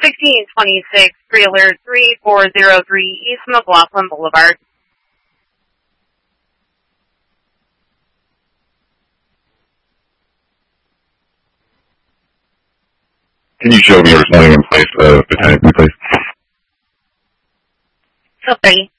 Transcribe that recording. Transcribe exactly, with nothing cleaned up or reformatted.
sixteen twenty-six, trailer three four zero three, East McLaughlin Boulevard. Can you show me your signing in place of the tenant, please? So, three.